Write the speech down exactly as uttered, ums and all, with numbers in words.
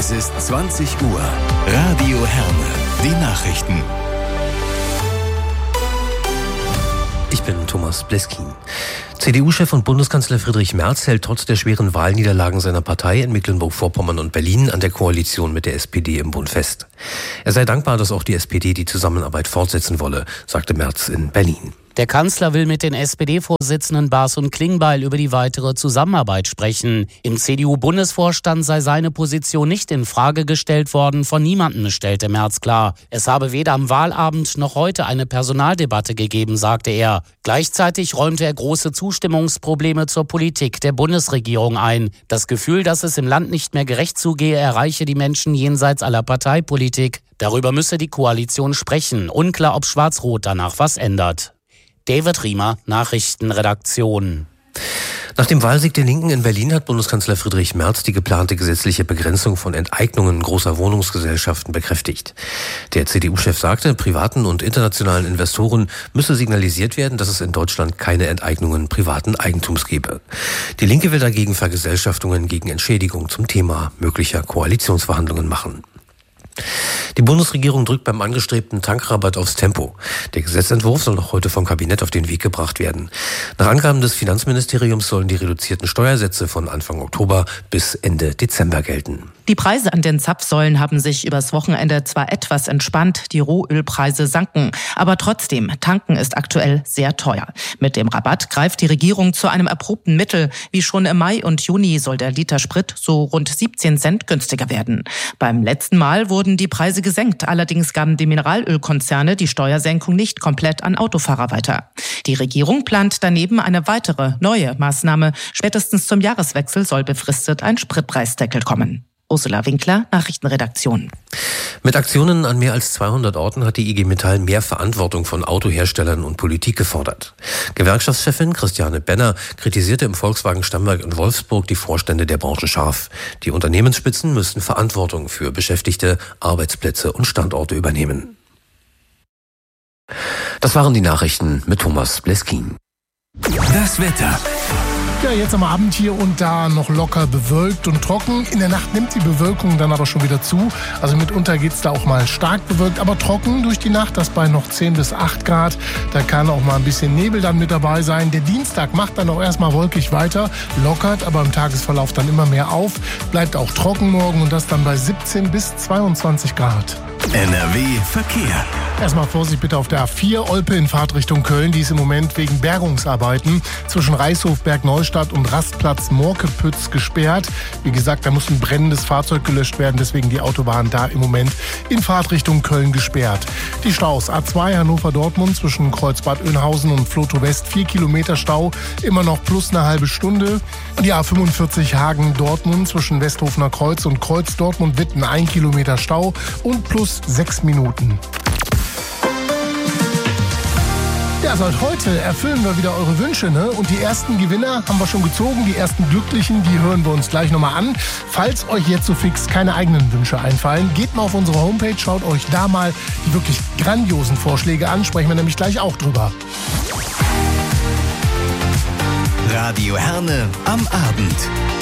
Es ist zwanzig Uhr. Radio Herne. Die Nachrichten. Ich bin Thomas Bleskin. C D U-Chef und Bundeskanzler Friedrich Merz hält trotz der schweren Wahlniederlagen seiner Partei in Mecklenburg-Vorpommern und Berlin an der Koalition mit der S P D im Bund fest. Er sei dankbar, dass auch die S P D die Zusammenarbeit fortsetzen wolle, sagte Merz in Berlin. Der Kanzler will mit den S P D-Vorsitzenden Baas und Klingbeil über die weitere Zusammenarbeit sprechen. Im C D U-Bundesvorstand sei seine Position nicht in Frage gestellt worden, von niemandem, stellte Merz klar. Es habe weder am Wahlabend noch heute eine Personaldebatte gegeben, sagte er. Gleichzeitig räumte er große Zustimmungsprobleme zur Politik der Bundesregierung ein. Das Gefühl, dass es im Land nicht mehr gerecht zugehe, erreiche die Menschen jenseits aller Parteipolitik. Darüber müsse die Koalition sprechen. Unklar, ob Schwarz-Rot danach was ändert. David Riemer, Nachrichtenredaktion. Nach dem Wahlsieg der Linken in Berlin hat Bundeskanzler Friedrich Merz die geplante gesetzliche Begrenzung von Enteignungen großer Wohnungsgesellschaften bekräftigt. Der C D U-Chef sagte, privaten und internationalen Investoren müsse signalisiert werden, dass es in Deutschland keine Enteignungen privaten Eigentums gebe. Die Linke will dagegen Vergesellschaftungen gegen Entschädigung zum Thema möglicher Koalitionsverhandlungen machen. Die Bundesregierung drückt beim angestrebten Tankrabatt aufs Tempo. Der Gesetzentwurf soll noch heute vom Kabinett auf den Weg gebracht werden. Nach Angaben des Finanzministeriums sollen die reduzierten Steuersätze von Anfang Oktober bis Ende Dezember gelten. Die Preise an den Zapfsäulen haben sich übers Wochenende zwar etwas entspannt, die Rohölpreise sanken, aber trotzdem, tanken ist aktuell sehr teuer. Mit dem Rabatt greift die Regierung zu einem erprobten Mittel. Wie schon im Mai und Juni soll der Liter Sprit so rund siebzehn Cent günstiger werden. Beim letzten Mal wurden die Preise gesenkt, allerdings gaben die Mineralölkonzerne die Steuersenkung nicht komplett an Autofahrer weiter. Die Regierung plant daneben eine weitere, neue Maßnahme. Spätestens zum Jahreswechsel soll befristet ein Spritpreisdeckel kommen. Ursula Winkler, Nachrichtenredaktion. Mit Aktionen an mehr als zweihundert Orten hat die I G Metall mehr Verantwortung von Autoherstellern und Politik gefordert. Gewerkschaftschefin Christiane Benner kritisierte im Volkswagen Stammwerk in Wolfsburg die Vorstände der Branche scharf. Die Unternehmensspitzen müssten Verantwortung für Beschäftigte, Arbeitsplätze und Standorte übernehmen. Das waren die Nachrichten mit Thomas Bleskin. Das Wetter. Ja, jetzt am Abend hier und da noch locker bewölkt und trocken. In der Nacht nimmt die Bewölkung dann aber schon wieder zu. Also mitunter geht's da auch mal stark bewölkt, aber trocken durch die Nacht. Das bei noch zehn bis acht Grad. Da kann auch mal ein bisschen Nebel dann mit dabei sein. Der Dienstag macht dann auch erstmal wolkig weiter, lockert, aber im Tagesverlauf dann immer mehr auf. Bleibt auch trocken morgen und das dann bei siebzehn bis zweiundzwanzig Grad. N R W Verkehr. Erstmal Vorsicht bitte auf der A vier Olpe in Fahrtrichtung Köln. Die ist im Moment wegen Bergungsarbeiten zwischen Reißhof, Bergneustadt und Rastplatz Morkepütz gesperrt. Wie gesagt, da muss ein brennendes Fahrzeug gelöscht werden. Deswegen die Autobahn da im Moment in Fahrtrichtung Köln gesperrt. Die Staus A zwei Hannover-Dortmund zwischen Kreuzbad Oeynhausen und Vlotho West. Vier Kilometer Stau, immer noch plus eine halbe Stunde. Und die A fünfundvierzig Hagen-Dortmund zwischen Westhofener Kreuz und Kreuz Dortmund-Witten. Ein Kilometer Stau und plus sechs Minuten. Ja, seit heute erfüllen wir wieder eure Wünsche, ne? Und die ersten Gewinner haben wir schon gezogen, die ersten Glücklichen, die hören wir uns gleich nochmal an. Falls euch jetzt so fix keine eigenen Wünsche einfallen, geht mal auf unsere Homepage, schaut euch da mal die wirklich grandiosen Vorschläge an, sprechen wir nämlich gleich auch drüber. Radio Herne am Abend.